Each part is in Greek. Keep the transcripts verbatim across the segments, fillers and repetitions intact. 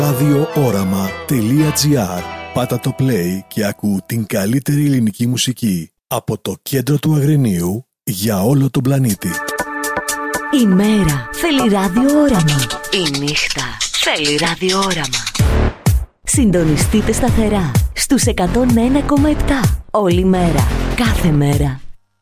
ραδιόοραμα τελεία τζι άρ. Πάτα το play και ακού την καλύτερη ελληνική μουσική από το κέντρο του Αγρινίου για όλο τον πλανήτη. Η μέρα θέλει ραδιόοραμα. Η νύχτα θέλει ραδιόοραμα. Συντονιστείτε σταθερά στους εκατόν ένα κόμμα επτά όλη μέρα, κάθε μέρα.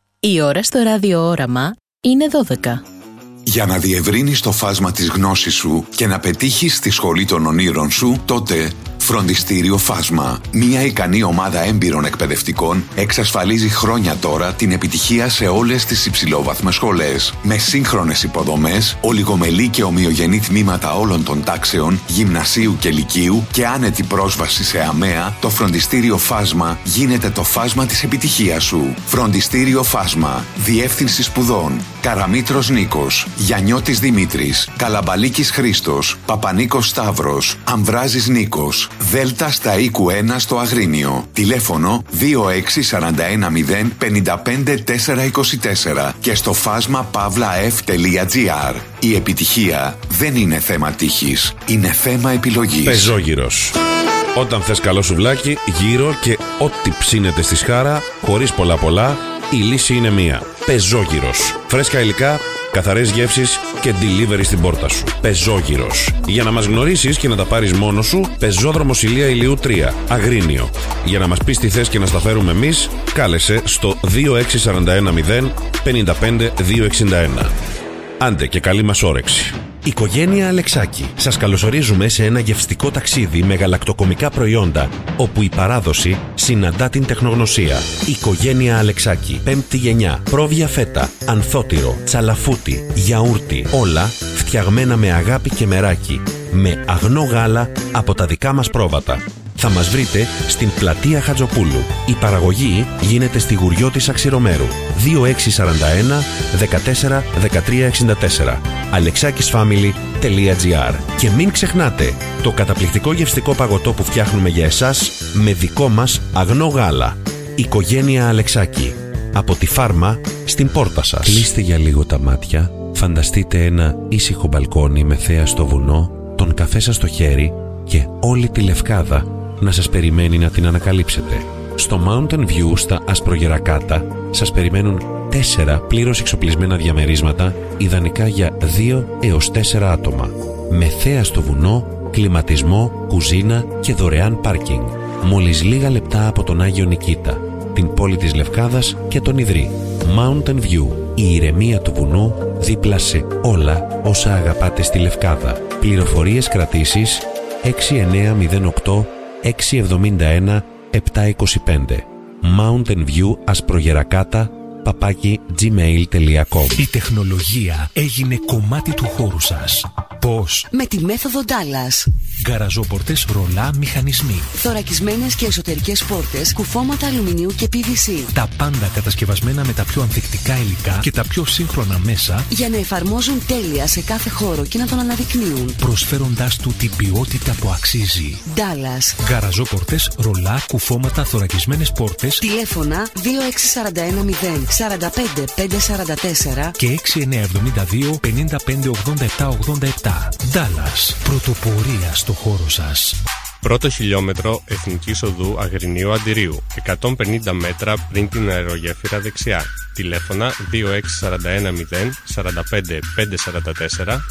Η ώρα στο ραδιόοραμα είναι δώδεκα. Για να διευρύνεις το φάσμα της γνώσης σου και να πετύχεις τη σχολή των ονείρων σου, τότε Φροντιστήριο Φάσμα. Μια ικανή ομάδα έμπειρων εκπαιδευτικών εξασφαλίζει χρόνια τώρα την επιτυχία σε όλες τις υψηλόβαθμες σχολές. Με σύγχρονες υποδομές, ολιγομελή και ομοιογενή τμήματα όλων των τάξεων, γυμνασίου και λυκείου και άνετη πρόσβαση σε ΑΜΕΑ, το Φροντιστήριο Φάσμα γίνεται το φάσμα της επιτυχίας σου. Φροντιστήριο Φάσμα. Διεύθυνση σπουδών: Καραμήτρος Νίκος, Γιαννιώτης Δημήτρης, Καλαμπαλίκης Χρήστος, Παπανίκος Σταύρος, Αμβράζης Νίκος. Δέλτα στα οίκου ένα στο Αγρίνιο. Τηλέφωνο δύο έξι τέσσερα ένα μηδέν πέντε πέντε τέσσερα είκοσι τέσσερα και στο φάσμα παύλα εφ τελεία τζι άρ. Η επιτυχία δεν είναι θέμα τύχης, είναι θέμα επιλογής. Πεζόγυρος. Όταν θες καλό σουβλάκι, γύρω και ό,τι ψήνεται στη σχάρα, χωρίς πολλά πολλά, η λύση είναι μία. Πεζόγυρος. Φρέσκα υλικά, καθαρές γεύσεις και delivery στην πόρτα σου. Πεζόγυρος. Για να μας γνωρίσεις και να τα πάρεις μόνος σου, Πεζόδρομος Ηλία Ηλιού τρία, Αγρίνιο. Για να μας πεις τι θες και να στα φέρουμε εμείς, κάλεσε στο δύο έξι τέσσερα ένα μηδέν πέντε πέντε δύο εξήντα ένα. Άντε και καλή μας όρεξη. Οικογένεια Αλεξάκη. Σας καλωσορίζουμε σε ένα γευστικό ταξίδι με γαλακτοκομικά προϊόντα, όπου η παράδοση συναντά την τεχνογνωσία. Οικογένεια Αλεξάκη. Πέμπτη γενιά. Πρόβια φέτα, ανθότυρο, τσαλαφούτι, γιαούρτι. Όλα φτιαγμένα με αγάπη και μεράκι. Με αγνό γάλα από τα δικά μας πρόβατα. Θα μας βρείτε στην πλατεία Χατζοπούλου. Η παραγωγή γίνεται στη Γουριώτισσα Ξηρομέρου. δύο έξι τέσσερα ένα δεκατέσσερα δεκατρία εξήντα τέσσερα. αλεξάκισφάμιλι τελεία τζι άρ. Και μην ξεχνάτε το καταπληκτικό γευστικό παγωτό που φτιάχνουμε για εσάς με δικό μας αγνό γάλα. Οικογένεια Αλεξάκη. Από τη φάρμα στην πόρτα σας. Κλείστε για λίγο τα μάτια. Φανταστείτε ένα ήσυχο μπαλκόνι με θέα στο βουνό, τον καφέ σας στο χέρι και όλη τη Λευκάδα να σας περιμένει να την ανακαλύψετε. Στο Mountain View στα Ασπρογερακάτα σας περιμένουν τέσσερα πλήρως εξοπλισμένα διαμερίσματα, ιδανικά για δύο έως τέσσερα άτομα. Με θέα στο βουνό, κλιματισμό, κουζίνα και δωρεάν πάρκινγκ. Μόλις λίγα λεπτά από τον Άγιο Νικήτα, την πόλη της Λευκάδας και τον Ιδρύ. Mountain View, η ηρεμία του βουνού δίπλα σε όλα όσα αγαπάτε στη Λευκάδα. Πληροφορίες κρατήσεις έξι εννιά μηδέν οκτώ έξι εβδομήντα ένα επτά είκοσι πέντε. Mountain View Ασπρογερακάτα παπάκι gmail τελεία com. Η τεχνολογία έγινε κομμάτι του χώρου σας. Πώς? Με τη μέθοδο Dallas. Γκαραζόπορτες ρολά μηχανισμοί. Θωρακισμένες και εσωτερικές πόρτες, κουφώματα αλουμινίου και πι βι σι. Τα πάντα κατασκευασμένα με τα πιο ανθεκτικά υλικά και τα πιο σύγχρονα μέσα, για να εφαρμόζουν τέλεια σε κάθε χώρο και να τον αναδεικνύουν, προσφέροντάς του την ποιότητα που αξίζει. Dallas. Γκαραζόπορτες ρολά, κουφώματα, θωρακισμένες πόρτες. Τηλέφωνα δύο έξι τέσσερα ένα μηδέν τέσσερα πέντε πέντε τέσσερα τέσσερα και έξι εννιά εβδομήντα δύο πενήντα πέντε ογδόντα επτά ογδόντα επτά. Dallas. Πρωτοπορία στο χώρο σας. Πρώτο χιλιόμετρο Εθνικής Οδού Αγρινίου Αντιρίου, εκατόν πενήντα μέτρα πριν την αερογέφυρα δεξιά. Τηλέφωνα δύο έξι τέσσερα ένα μηδέν τέσσερα πέντε πέντε τέσσερα τέσσερα